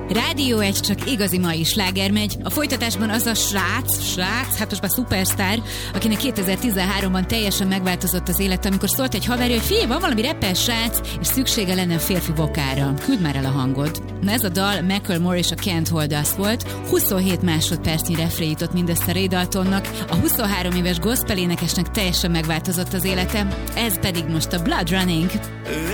Rádió 1 csak igazi mai sláger megy. A folytatásban az a srác, hát most már szupersztár, akinek 2013-ban teljesen megváltozott az élet, amikor szólt egy haverja, hogy figyelj, van valami rapper srác, és szüksége lenne a férfi vokára. Küld már el a hangod. Na ez a dal Macklemore és a Can't Hold Us volt. 27 másodpercnyi refré jutott mindössze Ray Daltonnak. A 23 éves gospel énekesnek teljesen megváltozott az élete. Ez pedig most a Blood Running.